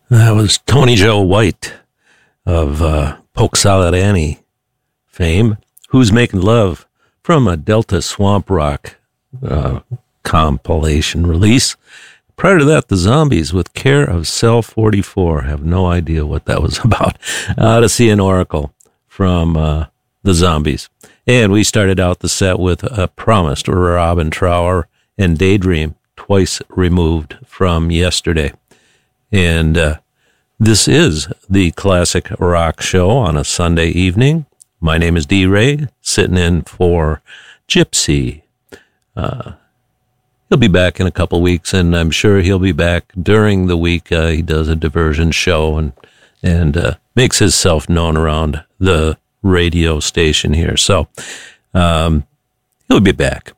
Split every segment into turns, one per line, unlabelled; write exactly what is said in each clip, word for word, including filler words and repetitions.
That was Tony Joe White of uh, Polk Salad Annie fame, Who's Making Love, from a Delta Swamp Rock uh, compilation release. Prior to that, the Zombies with Care of Cell forty-four. Have no idea what that was about. Odyssey and Oracle from uh, the Zombies. And we started out the set with a Promised, Robin Trower, and Daydream, Twice Removed from Yesterday. And uh, this is the Classic Rock Show on a Sunday evening. My name is D. Ray, sitting in for Gypsy. Uh, he'll be back in a couple weeks, and I'm sure he'll be back during the week. Uh, he does a diversion show and and uh, makes himself known around the radio station here. So um, he'll be back.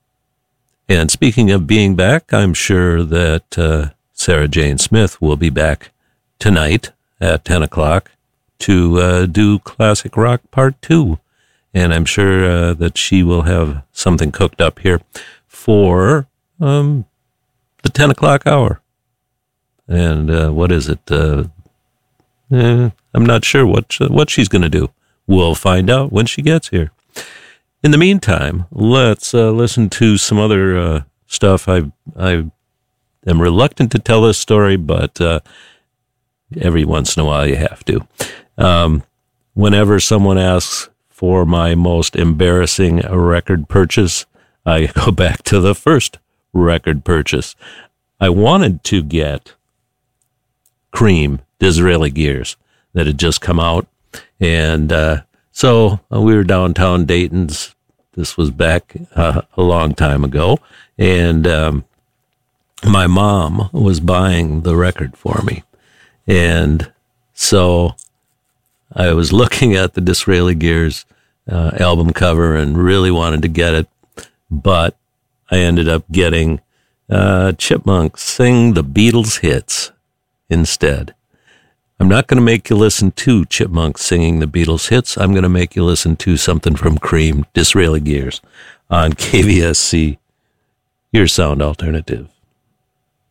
And speaking of being back, I'm sure that uh, Sarah Jane Smith will be back tonight at ten o'clock to uh, do Classic Rock Part two. And I'm sure uh, that she will have something cooked up here for um, the ten o'clock hour. And uh, what is it? Uh, eh, I'm not sure what, what she's going to do. We'll find out when she gets here. In the meantime, let's uh, listen to some other uh, stuff. I I am reluctant to tell this story, but uh, every once in a while you have to. Um, whenever someone asks for my most embarrassing record purchase, I go back to the first record purchase. I wanted to get Cream, Disraeli Gears, that had just come out. And uh, so uh, we were downtown Dayton's. This was back uh, a long time ago. And um, my mom was buying the record for me. And so I was looking at the Disraeli Gears uh, album cover and really wanted to get it. But I ended up getting uh, Chipmunks Sing the Beatles Hits instead. I'm not going to make you listen to Chipmunks singing the Beatles hits. I'm going to make you listen to something from Cream, Disraeli Gears, on K V S C, your sound alternative.